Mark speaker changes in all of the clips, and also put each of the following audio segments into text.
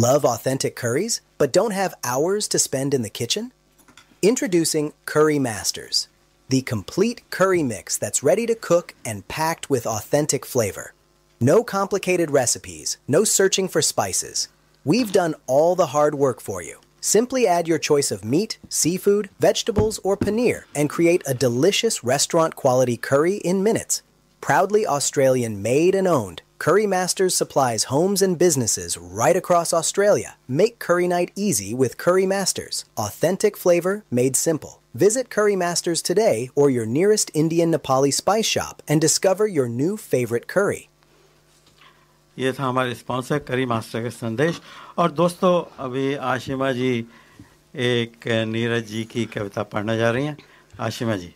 Speaker 1: Love authentic curries, but don't have hours to spend in the kitchen? Introducing Curry Masters, the complete curry mix that's ready to cook and packed with authentic flavor. No complicated recipes, no searching for spices. We've done all the hard work for you. Simply add your choice of meat, seafood, vegetables, or paneer and create a delicious restaurant-quality curry in minutes. Proudly Australian made and owned, Curry Masters supplies homes and businesses right across Australia. Make curry night easy with Curry Masters. Authentic flavor made simple. Visit Curry Masters today or your nearest Indian Nepali spice shop and discover your new favorite curry.
Speaker 2: ये था हमारे sponsor करी master का संदेश। और दोस्तों, अभी आशिमा जी एक नीरज जी की कविता पढ़ने जा रही हैं। आशिमा जी।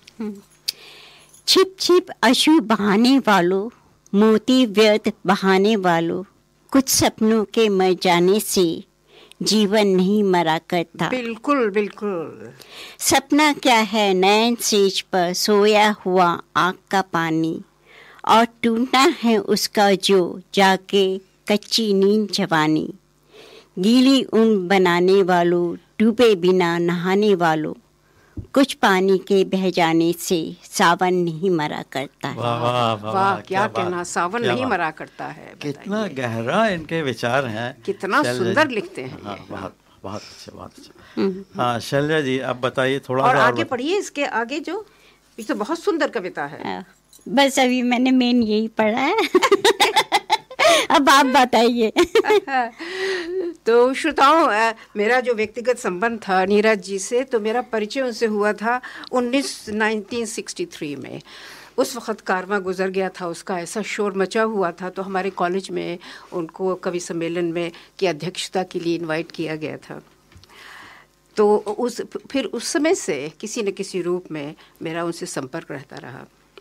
Speaker 3: छिप छिप अश्रु बहाने वालों, मोती व्यर्थ बहाने वालों, कुछ सपनों के मर जाने से जीवन नहीं मरा करता।
Speaker 4: बिल्कुल बिल्कुल।
Speaker 3: सपना क्या है नैन सेज पर सोया हुआ आँख का पानी, और टूटना है उसका जो जाके कच्ची नींद जवानी। गीली ऊन बनाने वालों, डूबे बिना नहाने वालों, कुछ पानी के बह जाने से सावन नहीं मरा करता है।
Speaker 2: वाह वाह वाह,
Speaker 4: वाह, क्या कहना, सावन नहीं मरा करता है।
Speaker 2: कितना गहरा इनके विचार हैं,
Speaker 4: कितना सुंदर लिखते हैं।
Speaker 2: हाँ, बहुत बहुत अच्छा, बहुत अच्छा। हाँ शैलजा जी, अब बताइए थोड़ा
Speaker 4: और
Speaker 2: सा
Speaker 4: आगे पढ़िए, इसके आगे जो ये तो बहुत सुंदर कविता है।
Speaker 3: बस अभी मैंने मेन यही पढ़ा है। अब आप बताइए।
Speaker 4: तो श्रोताओं, मेरा जो व्यक्तिगत संबंध था नीरज जी से, तो मेरा परिचय उनसे हुआ था 1963 में। उस वक़्त कारवां गुजर गया था, उसका ऐसा शोर मचा हुआ था, तो हमारे कॉलेज में उनको कवि सम्मेलन में की अध्यक्षता के लिए इनवाइट किया गया था। तो फिर उस समय से किसी न किसी रूप में मेरा उनसे संपर्क रहता रहा।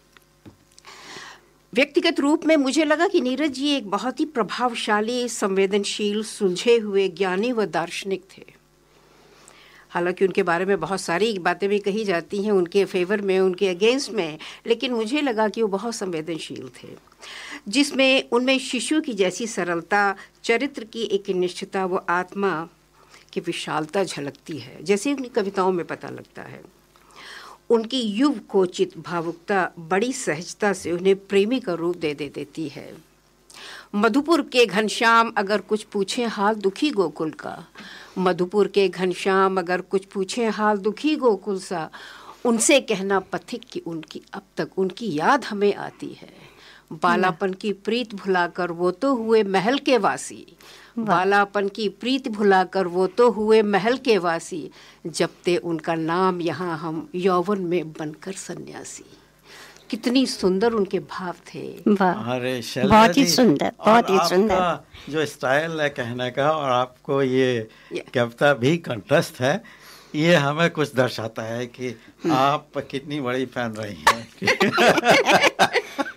Speaker 4: व्यक्तिगत रूप में मुझे लगा कि नीरज जी एक बहुत ही प्रभावशाली, संवेदनशील, सुलझे हुए ज्ञानी व दार्शनिक थे। हालांकि उनके बारे में बहुत सारी बातें भी कही जाती हैं उनके फेवर में, उनके अगेंस्ट में, लेकिन मुझे लगा कि वो बहुत संवेदनशील थे, जिसमें उनमें शिशु की जैसी सरलता, चरित्र की एक निष्ठता व आत्मा की विशालता झलकती है, जैसे उनकी कविताओं में पता लगता है। उनकी युवकोचित भावुकता बड़ी सहजता से उन्हें प्रेमी का रूप दे देती है। मधुपुर के घनश्याम अगर कुछ पूछे हाल दुखी गोकुल का, मधुपुर के घनश्याम अगर कुछ पूछे हाल दुखी गोकुल सा, उनसे कहना पथिक कि उनकी अब तक उनकी याद हमें आती है। बालापन की प्रीत भुलाकर वो तो हुए महल के वासी, बालापन की प्रीत भुलाकर वो तो हुए महल के वासी, जपते उनका नाम यहाँ हम यौवन में बनकर सन्यासी। कितनी सुंदर उनके भाव थे।
Speaker 2: अरे
Speaker 3: बहुत ही सुंदर, बहुत ही सुंदर।
Speaker 2: जो स्टाइल है कहने का, और आपको ये कविता भी कंठस्थ है, ये हमें कुछ दर्शाता है कि आप कितनी बड़ी फैन रही हैं।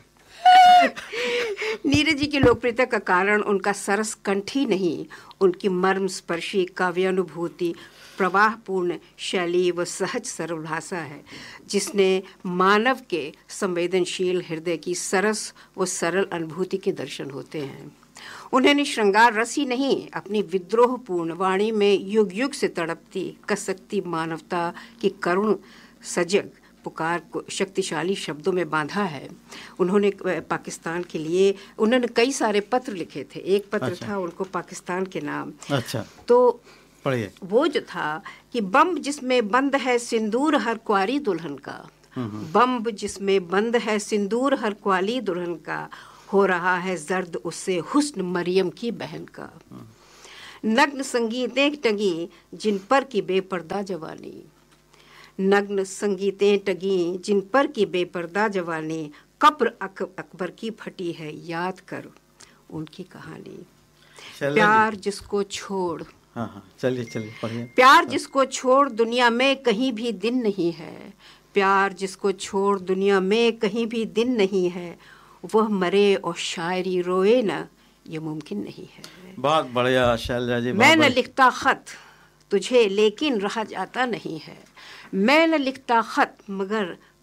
Speaker 4: नीरज जी की लोकप्रियता का कारण उनका सरस कंठ ही नहीं, उनकी मर्म स्पर्शी काव्यानुभूति, प्रवाहपूर्ण शैली व सहज सरल भाषा है, जिसने मानव के संवेदनशील हृदय की सरस व सरल अनुभूति के दर्शन होते हैं। उन्होंने श्रृंगार रस ही नहीं, अपनी विद्रोहपूर्ण वाणी में युग युग से तड़पती कसकती मानवता की करुण सजग पुकार को शक्तिशाली शब्दों में बांधा है। उन्होंने पाकिस्तान के लिए उन्होंने कई सारे पत्र लिखे थे। एक पत्र था उनको पाकिस्तान के नाम।
Speaker 2: अच्छा,
Speaker 4: तो
Speaker 2: पढ़िए।
Speaker 4: वो जो था कि बम जिसमें बंद है सिंदूर हर क्वारी दुल्हन का, बम जिसमें बंद है सिंदूर हर क्वारी दुल्हन का, हो रहा है जर्द उससे हुस्न मरियम की बहन का। नग्न संगीतें टंगी जिन पर की बेपर्दा जवानी, नग्न संगीतें टगी जिन पर की बेपर्दा जवानी, कब्र अकबर की फटी है याद कर उनकी कहानी। प्यार जिसको छोड़,
Speaker 2: चलिए पढ़िए।
Speaker 4: प्यार जिसको छोड़ दुनिया में कहीं भी दिन नहीं है, प्यार जिसको छोड़ दुनिया में कहीं भी दिन नहीं है, वह मरे और शायरी रोए ना, ये मुमकिन नहीं है।
Speaker 2: बहुत बढ़िया शैलजा जी।
Speaker 4: मैं न लिखता खत तुझे लेकिन रहा जाता नहीं है, मैं न लिखता खत मगर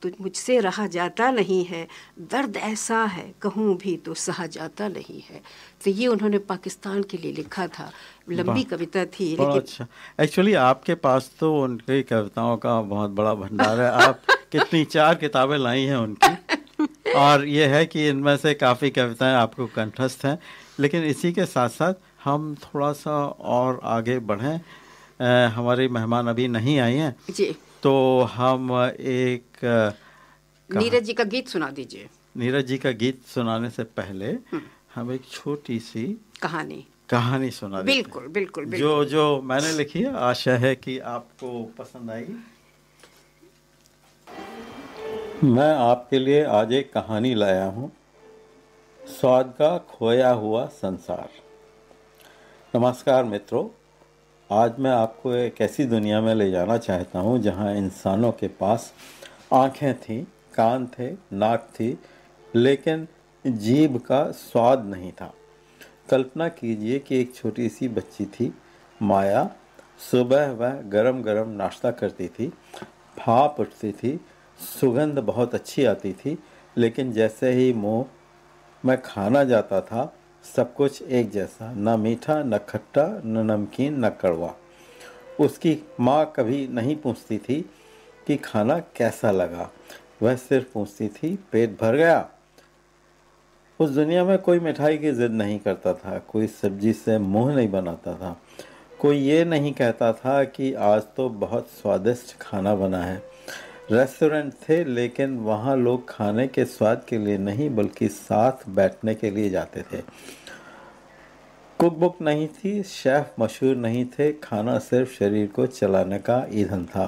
Speaker 4: तुझ मुझसे रहा जाता नहीं है, दर्द ऐसा है कहूँ भी तो सहा जाता नहीं है। तो ये उन्होंने पाकिस्तान के लिए लिखा था, लंबी कविता थी।
Speaker 2: बड़ा
Speaker 4: लेकिन
Speaker 2: अच्छा। एक्चुअली आपके पास तो उनकी कविताओं का बहुत बड़ा भंडार है। आप कितनी 4 किताबें लाई हैं उनकी, और ये है कि इनमें से काफ़ी कविताएं आपको कंठस्थ हैं। लेकिन इसी के साथ साथ हम थोड़ा सा और आगे बढ़ें। हमारी मेहमान अभी नहीं आई हैं
Speaker 4: जी,
Speaker 2: तो हम एक
Speaker 4: नीरज जी का गीत सुना दीजिए।
Speaker 2: नीरज जी का गीत सुनाने से पहले हम एक छोटी सी कहानी सुना देते हैं।
Speaker 4: बिल्कुल बिल्कुल बिल्कुल।
Speaker 2: जो मैंने लिखी है, आशा है कि आपको पसंद आएगी। मैं आपके लिए आज एक कहानी लाया हूँ, स्वाद का खोया हुआ संसार। नमस्कार मित्रों, आज मैं आपको एक ऐसी दुनिया में ले जाना चाहता हूँ जहाँ इंसानों के पास आँखें थीं, कान थे, नाक थी, लेकिन जीभ का स्वाद नहीं था। कल्पना कीजिए कि एक छोटी सी बच्ची थी, माया। सुबह वह गरम गरम नाश्ता करती थी, भाप उठती थी, सुगंध बहुत अच्छी आती थी, लेकिन जैसे ही मुंह में खाना जाता था सब कुछ एक जैसा, न मीठा, न खट्टा, न नमकीन, न कड़वा। उसकी माँ कभी नहीं पूछती थी कि खाना कैसा लगा, वह सिर्फ पूछती थी पेट भर गया। उस दुनिया में कोई मिठाई की जिद नहीं करता था, कोई सब्जी से मुंह नहीं बनाता था, कोई ये नहीं कहता था कि आज तो बहुत स्वादिष्ट खाना बना है। रेस्टोरेंट थे, लेकिन वहाँ लोग खाने के स्वाद के लिए नहीं बल्कि साथ बैठने के लिए जाते थे। कुक बुक नहीं थी, शेफ मशहूर नहीं थे, खाना सिर्फ शरीर को चलाने का ईंधन था।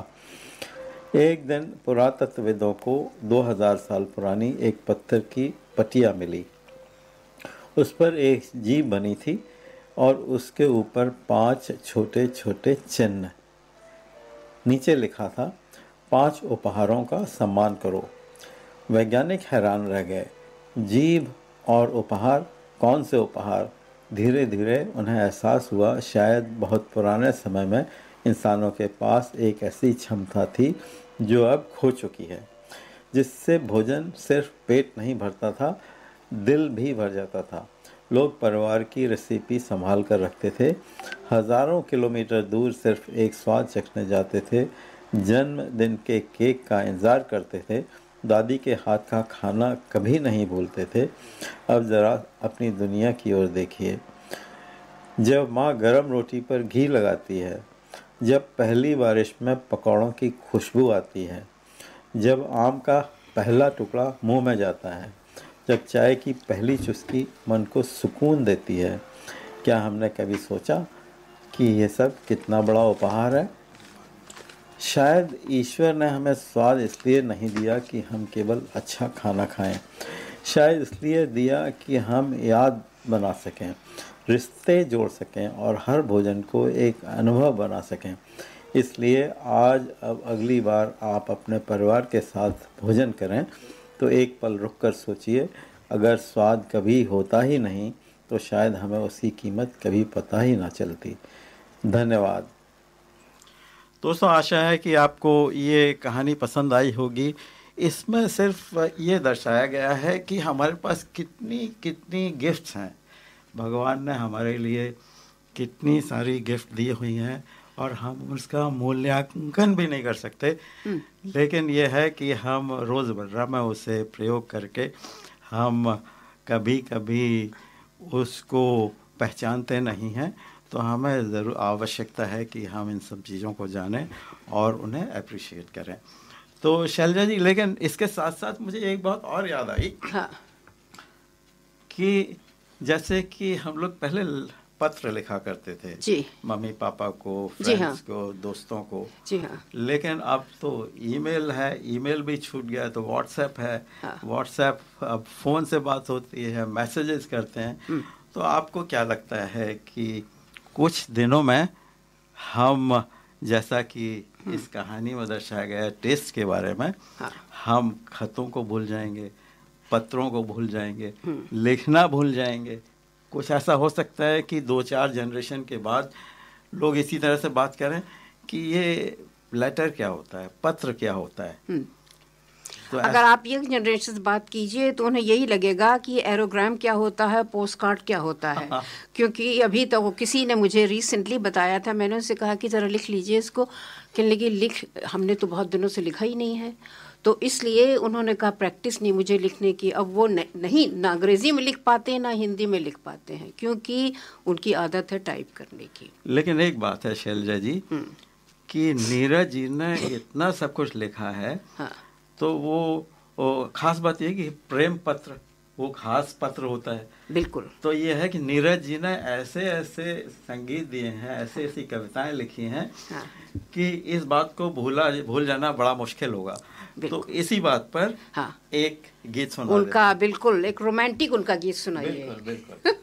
Speaker 2: एक दिन पुरातत्वविदों को 2000 साल पुरानी एक पत्थर की पटिया मिली। उस पर एक जीभ बनी थी और उसके ऊपर 5 छोटे छोटे चिन्ह। नीचे लिखा था, 5 उपहारों का सम्मान करो। वैज्ञानिक हैरान रह गए। जीभ और उपहार, कौन से उपहार? धीरे धीरे उन्हें एहसास हुआ शायद बहुत पुराने समय में इंसानों के पास एक ऐसी क्षमता थी जो अब खो चुकी है, जिससे भोजन सिर्फ पेट नहीं भरता था, दिल भी भर जाता था। लोग परिवार की रेसिपी संभाल कर रखते थे, हजारों किलोमीटर दूर सिर्फ एक स्वाद चखने जाते थे, जन्मदिन के केक का इंतज़ार करते थे, दादी के हाथ का खाना कभी नहीं भूलते थे। अब ज़रा अपनी दुनिया की ओर देखिए। जब माँ गरम रोटी पर घी लगाती है, जब पहली बारिश में पकौड़ों की खुशबू आती है, जब आम का पहला टुकड़ा मुंह में जाता है, जब चाय की पहली चुस्की मन को सुकून देती है, क्या हमने कभी सोचा कि ये सब कितना बड़ा उपहार है? शायद ईश्वर ने हमें स्वाद इसलिए नहीं दिया कि हम केवल अच्छा खाना खाएं, शायद इसलिए दिया कि हम याद बना सकें, रिश्ते जोड़ सकें और हर भोजन को एक अनुभव बना सकें। इसलिए आज अब अगली बार आप अपने परिवार के साथ भोजन करें तो एक पल रुक कर सोचिए, अगर स्वाद कभी होता ही नहीं तो शायद हमें उसकी कीमत कभी पता ही ना चलती। धन्यवाद दोस्तों, आशा है कि आपको ये कहानी पसंद आई होगी। इसमें सिर्फ ये दर्शाया गया है कि हमारे पास कितनी कितनी गिफ्ट्स हैं। भगवान ने हमारे लिए कितनी सारी गिफ्ट दी हुई हैं और हम उसका मूल्यांकन भी नहीं कर सकते। लेकिन यह है कि हम रोज़मर्रा में उसे प्रयोग करके हम कभी कभी उसको पहचानते नहीं हैं। तो हमें ज़रूर आवश्यकता है कि हम इन सब चीज़ों को जानें और उन्हें अप्रिशिएट करें। तो शैलजा जी, लेकिन इसके साथ साथ मुझे एक बात और याद आई।
Speaker 4: हाँ।
Speaker 2: कि जैसे कि हम लोग पहले पत्र लिखा करते थे
Speaker 4: जी,
Speaker 2: मम्मी पापा को, फ्रेंड्स को, दोस्तों को।
Speaker 4: जी हाँ।
Speaker 2: लेकिन अब तो ईमेल है, ईमेल भी छूट गया तो व्हाट्सएप है।
Speaker 4: हाँ।
Speaker 2: व्हाट्सएप अब फ़ोन से बात होती है, मैसेजेस करते हैं। तो आपको क्या लगता है कि कुछ दिनों में हम, जैसा कि इस कहानी में दर्शाया गया है टेस्ट के बारे में,
Speaker 4: हाँ।
Speaker 2: हम खतों को भूल जाएंगे, पत्रों को भूल जाएंगे, लिखना भूल जाएंगे? कुछ ऐसा हो सकता है कि 2-4 जनरेशन के बाद लोग इसी तरह से बात करें कि ये लेटर क्या होता है, पत्र क्या होता है? तो
Speaker 4: अगर आप यंग जनरेशन से बात कीजिए तो उन्हें यही लगेगा कि एरोग्राम क्या होता है, पोस्ट कार्ड क्या होता है। क्योंकि अभी तो वो किसी ने मुझे रिसेंटली बताया था, मैंने उनसे कहा कि ज़रा लिख लीजिए इसको, कहने लगी हमने तो बहुत दिनों से लिखा ही नहीं है। तो इसलिए उन्होंने कहा प्रैक्टिस नहीं मुझे लिखने की। अब वो नहीं ना अंग्रेज़ी में लिख पाते हैं ना हिंदी में लिख पाते हैं, क्योंकि उनकी आदत है टाइप करने की।
Speaker 2: लेकिन एक बात है शैलजा जी कि नीरज जी ने इतना सब कुछ लिखा है,
Speaker 4: हाँ।
Speaker 2: तो वो खास बात यह कि प्रेम पत्र वो खास पत्र होता है।
Speaker 4: बिल्कुल।
Speaker 2: तो ये है कि नीरज जी ने ऐसे ऐसे संगीत दिए हैं, ऐसे ऐसी कविताएं लिखी हैं,
Speaker 4: हाँ।
Speaker 2: कि इस बात को भूल जाना बड़ा मुश्किल होगा। तो इसी बात पर
Speaker 4: हाँ।
Speaker 2: एक गीत सुना
Speaker 4: उनका, बिल्कुल एक रोमांटिक उनका गीत सुनाइए।
Speaker 2: बिल्कुल बिल्कुल।